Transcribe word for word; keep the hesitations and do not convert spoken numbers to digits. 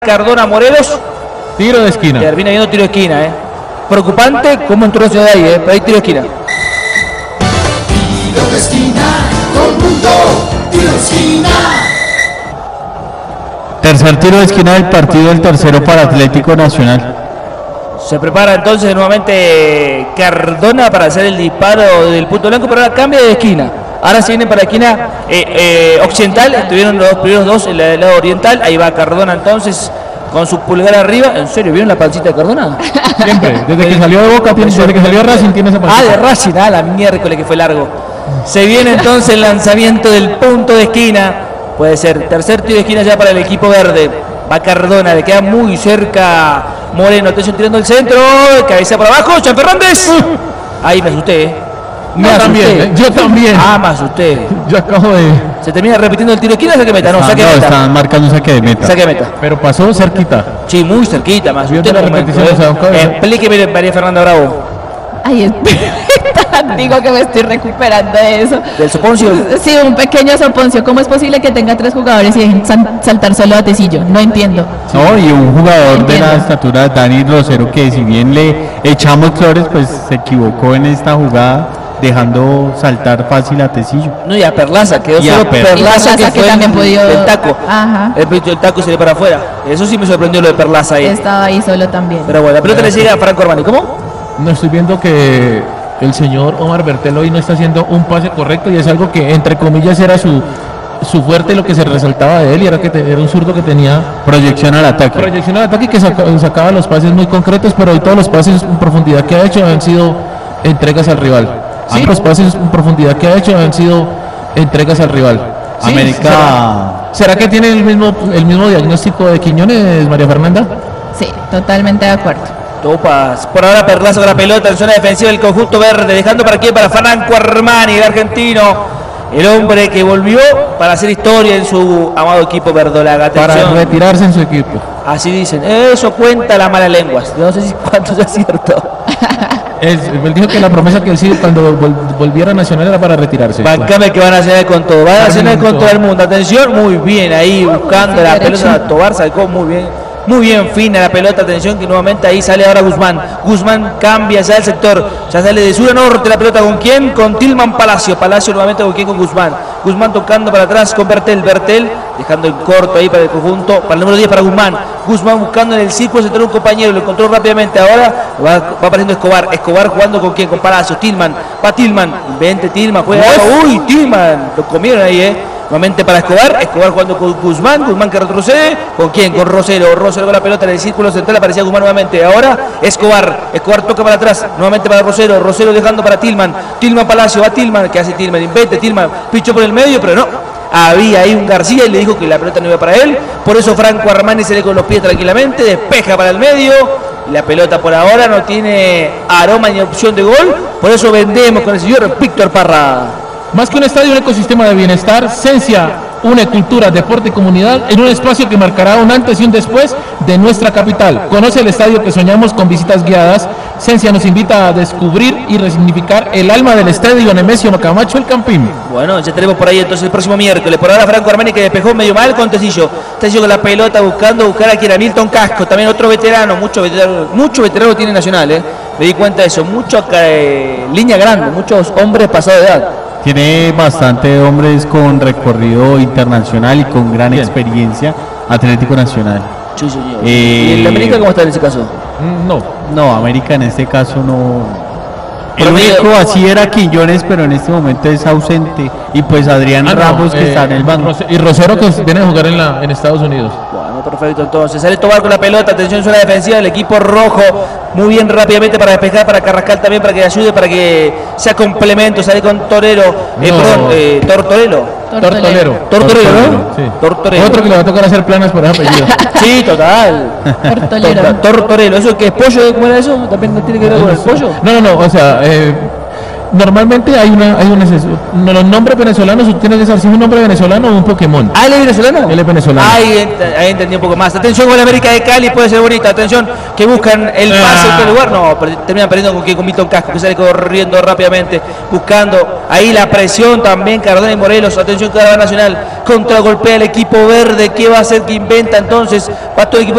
Cardona Morelos. Tiro de esquina. Termina viendo tiro de esquina, eh. Preocupante cómo entró de ahí, eh. Pero hay tiro de esquina. Tiro de esquina, todo el mundo, tiro de esquina. Tercer tiro de esquina del partido, el tercero para Atlético Nacional. Se prepara entonces nuevamente Cardona para hacer el disparo del punto blanco, pero ahora cambia de esquina. Ahora se viene para la esquina eh, eh, occidental, estuvieron los primeros dos en el lado oriental, ahí va Cardona entonces con su pulgar arriba. ¿En serio vieron la pancita de Cardona? Siempre, desde que salió de Boca, tiene, desde que salió de Racing tiene esa pancita. Ah, de Racing, ah, la miércoles que fue largo. Se viene entonces el lanzamiento del punto de esquina, puede ser tercer tiro de esquina ya para el equipo verde. Va Cardona, le queda muy cerca Moreno, atención tirando el centro, cabeza por abajo, Chan Fernández. Ahí me asusté, eh. Me yo también, eh, yo también. Ah, me asusté. Yo acabo de... Se termina repitiendo el tiro de esquina, saque meta, no, Está, saque no, meta. Están marcando un saque de meta. Saque meta. Pero pasó cerquita. Sí, muy cerquita, más. Viendo la repetición, eh. o sea, un Explíqueme, María Fernanda Bravo. Ay, espera, digo que me estoy recuperando de eso. ¿Del soponcio? Sí, un pequeño soponcio. ¿Cómo es posible que tenga tres jugadores y dejen saltar solo a Tecillo? No entiendo. No, y un jugador no de la estatura, Dani Rosero, que si bien le echamos flores, pues se equivocó en esta jugada, dejando saltar fácil a Tecillo. No, y a Perlaza, quedó y solo Per Perlaza, que, que fue también el, pudió... el taco. Ajá. El pecho del taco se le para afuera. Eso sí me sorprendió lo de Perlaza ahí. Estaba ahí solo también. Pero bueno, la pelota le llega a Franco Armani. ¿Cómo? No, estoy viendo que el señor Omar Bertel hoy no está haciendo un pase correcto y es algo que entre comillas era su su fuerte, lo que se resaltaba de él, y era que te, era un zurdo que tenía proyección al ataque. Proyección al ataque y que saca, sacaba los pases muy concretos, pero hoy todos los pases en profundidad que ha hecho han sido entregas al rival. Sí, sí, los pases en profundidad que ha hecho han sido entregas al rival. Sí, América. ¿será, ¿Será que tiene el mismo el mismo diagnóstico de Quiñones, María Fernanda? Sí, totalmente de acuerdo. Topas. Por ahora Perlaza con la pelota en zona defensiva del conjunto verde, dejando para quién, para Franco Armani, el argentino. El hombre que volvió para hacer historia en su amado equipo verdolaga. Para retirarse en su equipo. Así dicen. Eso cuenta la mala lengua. No sé si cuánto sea cierto. Es, él dijo que la promesa que él sí cuando vol, volviera a Nacional era para retirarse. Bancame que van a hacer con todo. Van a hacer con todo el mundo. Atención, muy bien ahí buscando la pelota. Tobar sacó muy bien. Muy bien, fina la pelota, atención que nuevamente ahí sale ahora Guzmán. Guzmán cambia ya el sector, ya sale de sur a norte la pelota. ¿Con quién? Con Tilman Palacio. Palacio nuevamente con quién, con Guzmán. Guzmán tocando para atrás con Bertel. Bertel dejando en corto ahí para el conjunto, para el número diez para Guzmán. Guzmán buscando en el círculo, se entró un compañero, lo encontró rápidamente. Ahora va, va apareciendo Escobar. Escobar jugando con quién, con Palacio. Tilman, va Tilman. Vente Tilman, juega. Uy, Tilman, lo comieron ahí, eh. Nuevamente para Escobar, Escobar jugando con Guzmán, Guzmán que retrocede, ¿con quién? Con Rosero, Rosero con la pelota en el círculo central, aparecía Guzmán nuevamente, ahora Escobar, Escobar toca para atrás, nuevamente para Rosero, Rosero dejando para Tilman, Tilman Palacio, va Tilman, ¿qué hace Tilman? Invente, Tilman, pichó por el medio, pero no, había ahí un García y le dijo que la pelota no iba para él, por eso Franco Armani se le con los pies tranquilamente, despeja para el medio, y la pelota por ahora no tiene aroma ni opción de gol, por eso vendemos con el señor Víctor Parra. Más que un estadio, un ecosistema de bienestar, Cencia, une cultura, deporte y comunidad en un espacio que marcará un antes y un después de nuestra capital. Conoce el estadio que soñamos con visitas guiadas. Cencia nos invita a descubrir y resignificar el alma del estadio Nemesio Camacho, el Campín. Bueno, ya tenemos por ahí entonces el próximo miércoles. Por ahora Franco Armani que despejó medio mal con Tecillo. Tecillo con la pelota buscando buscar a quien, a Milton Casco, también otro veterano, mucho veterano, mucho veterano tiene Nacional, ¿eh? Me di cuenta de eso, mucho eh, línea grande, muchos hombres pasados de edad. Tiene bastante hombres con recorrido internacional y con gran Bien. experiencia. Atlético Nacional. Sí, señor. Eh, ¿Y el América cómo está en ese caso? No. No, América en este caso no. El Promedio. único así era Quiñones, pero en este momento es ausente. Y pues Adrián ah, Ramos no, que eh, está en el banco. Y Rosero que viene a jugar en, la, en Estados Unidos. Bueno, perfecto. Entonces sale Tobar con la pelota. Atención, zona defensiva del equipo rojo. Muy bien rápidamente para despejar, para Carrascal también, para que ayude, para que sea complemento. Sale con Torero. Eh, no. Perdón, eh, Tortorelo. Tortolero. Tortorero, ¿no? Sí. Tortorero. Otro que le va a tocar hacer planas por ese apellido. Sí, total. Tortolero. Tortorelo. ¿Eso que es pollo? ¿Cómo era eso? ¿También no tiene que ver con el pollo? No, no, no. O sea, eh, normalmente hay una, hay una no, los nombres venezolanos tienen que ser si un nombre venezolano o un Pokémon. ¿Ah, él es venezolano? Él es venezolano. Ahí, ent ahí entendí un poco más. Atención con la América de Cali, puede ser bonita. Atención, que buscan el pase en ah. este lugar. No, pero terminan perdiendo con, con Milton Casco, que sale corriendo rápidamente, buscando ahí la presión también. Cardona y Morelos. Atención, Caravana Nacional. Contragolpea el equipo verde. ¿Qué va a hacer? Que inventa entonces? Va todo el equipo